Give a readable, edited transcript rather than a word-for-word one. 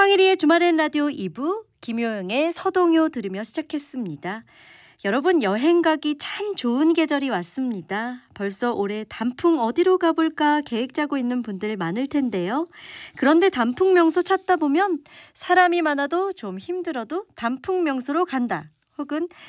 황일이의 주말엔 라디오 2부 김효영의 서동요 들으며 시작했습니다. 여러분 여행 가기 참 좋은 계절이 왔습니다. 벌써 올해 단풍 어디로 가볼까 계획 짜고 있는 분들 많을 텐데요. 그런데 단풍 명소 찾다 보면 사람이 많아도 좀 힘들어도 단풍 명소로 간다. 혹은